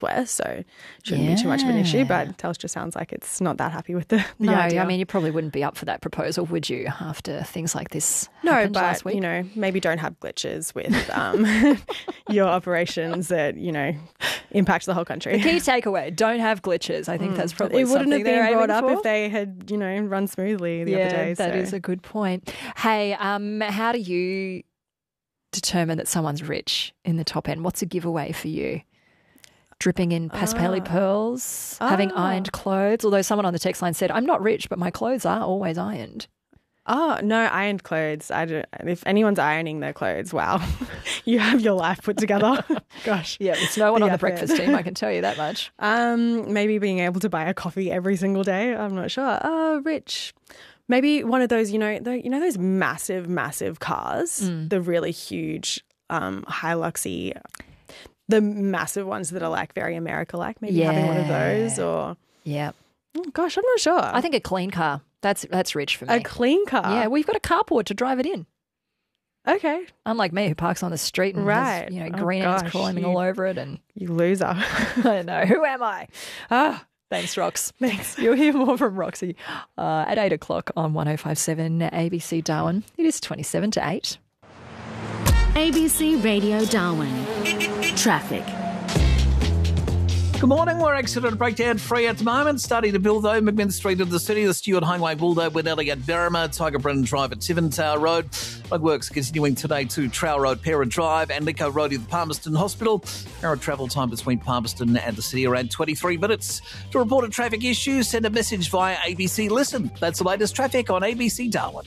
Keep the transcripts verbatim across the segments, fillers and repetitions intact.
west, so shouldn't yeah. be too much of an issue. But Telstra sounds like it's not that happy with the, the no, idea. I mean, you probably wouldn't be up for that proposal, would you, after things like this no, happened but, last week? you know, maybe don't have glitches with um, your operations that, you know, impact the whole country. The key takeaway, don't have glitches. I think mm. that's probably It wouldn't something have been brought up for. if they had, you know, run smoothly the yeah, other day. that so. is a good point. Hey, um, how do you determine that someone's rich in the top end? What's a giveaway for you? Dripping in Paspaley ah. pearls, ah. having ironed clothes. Although someone on the text line said, I'm not rich, but my clothes are always ironed. Oh, no, ironed clothes. I don't, if anyone's ironing their clothes, wow, you have your life put together. Gosh. Yeah, it's no one the on the effort. breakfast team, I can tell you that much. Um, maybe being able to buy a coffee every single day. I'm not sure. Oh, rich. Maybe one of those, you know, the, you know those massive, massive cars, mm. the really huge um, Hiluxy, the massive ones that are like very America-like, maybe yeah. having one of those or... Yeah. Oh, gosh, I'm not sure. I think a clean car. That's that's rich for me. A clean car? Yeah, we've got a carport to drive it in. Okay. Unlike me, who parks on the street and right. has, you know, green ants oh, crawling all over it. And you loser. I know. Who am I? Ah, thanks, Rox. Thanks. You'll hear more from Roxy uh, at eight o'clock on one oh five seven A B C Darwin. It is twenty-seven to eight. A B C Radio Darwin. Traffic. Good morning. We're accident breakdown free at the moment. Starting to build though, McMinn Street of the city, the Stewart Highway, Waldo, Winnelly at Berrima, Tiger Brennan Drive at Tiverton Tower Road. Road works continuing today to Trowell Road, Pera Drive and Nico Road at the Palmerston Hospital. Our travel time between Palmerston and the city around twenty-three minutes. To report a traffic issue, send a message via A B C Listen. That's the latest traffic on A B C Darwin.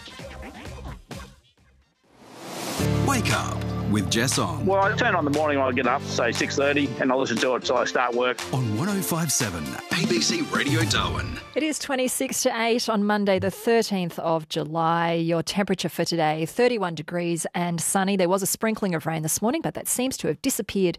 Wake up with Jess on. Well, I turn on the morning when I get up, say six thirty, and I listen to it till I start work. On one oh five seven A B C Radio Darwin. It is twenty-six to eight on Monday, the thirteenth of July. Your temperature for today, thirty-one degrees and sunny. There was a sprinkling of rain this morning, but that seems to have disappeared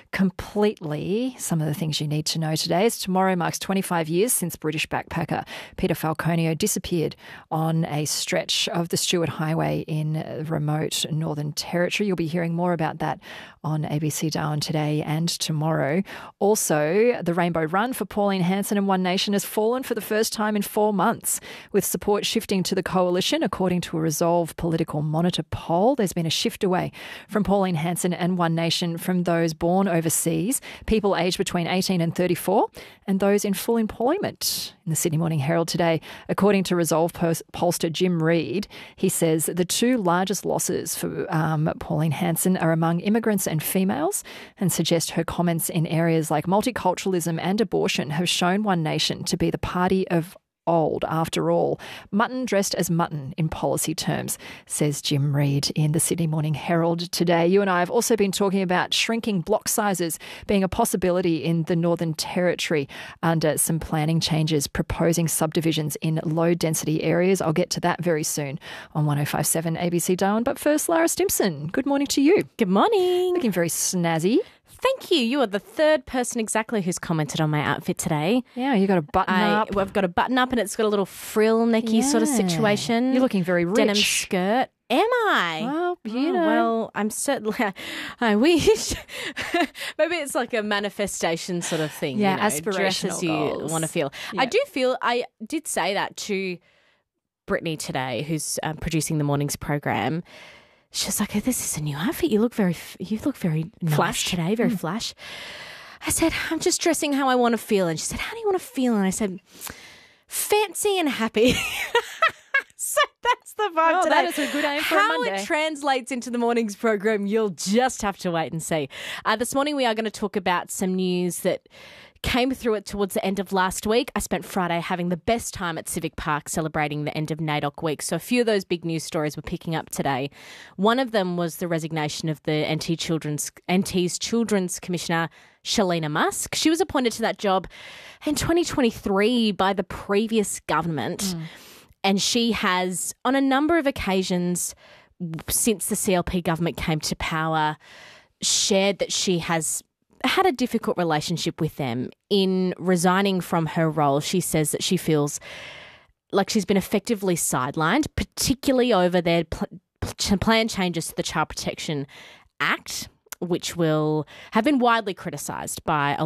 completely. Some of the things you need to know today is tomorrow marks twenty-five years since British backpacker Peter Falconio disappeared on a stretch of the Stewart Highway in remote Northern Territory. You'll be hearing more about that on A B C Darwin today and tomorrow. Also, the Rainbow Run for Pauline Hanson and One Nation has fallen for the first time in four months, with support shifting to the coalition, according to a Resolve Political Monitor poll. There's been a shift away from Pauline Hanson and One Nation from those born overseas, people aged between eighteen and thirty-four, and those in full employment. In the Sydney Morning Herald today, according to Resolve pollster Jim Reid, he says the two largest losses for um, Pauline Hanson are among immigrants and females, and suggest her comments in areas like multiculturalism and abortion have shown One Nation to be the party of old after all. Mutton dressed as mutton in policy terms, says Jim Reid in the Sydney Morning Herald today. You and I have also been talking about shrinking block sizes being a possibility in the Northern Territory under some planning changes proposing subdivisions in low density areas. I'll get to that very soon on one oh five seven A B C Darwin. But first, Lara Stimson, good morning to you. Good morning. Looking very snazzy. Thank you. You are the third person exactly who's commented on my outfit today. Yeah, you got a button I, up. I've got a button up and it's got a little frill necky yeah. sort of situation. You're looking very rich. Denim skirt. Am I? Well, you oh, know. Well, I'm certainly, I wish. Maybe it's like a manifestation sort of thing. Yeah, you know, aspirational dress as you goals. want to feel. Yeah. I do feel, I did say that to Brittany today, who's um, producing the morning's program. She's like, oh, this is a new outfit. You look very, you look very nice flash today, very mm. flash. I said, I'm just dressing how I want to feel. And she said, how do you want to feel? And I said, fancy and happy. So that's the vibe oh, today. That is a good aim for How a Monday. it translates into the morning's program, you'll just have to wait and see. Uh, this morning we are going to talk about some news that came through it towards the end of last week. I spent Friday having the best time at Civic Park celebrating the end of NAIDOC week. So a few of those big news stories we're picking up today. One of them was the resignation of the N T Children's N T's Children's Commissioner, Shalina Musk. She was appointed to that job in twenty twenty-three by the previous government. Mm. And she has, on a number of occasions since the C L P government came to power, shared that she has had a difficult relationship with them. In resigning from her role, she says that she feels like she's been effectively sidelined, particularly over their pl- pl- plan changes to the Child Protection Act. which will have been widely criticised by a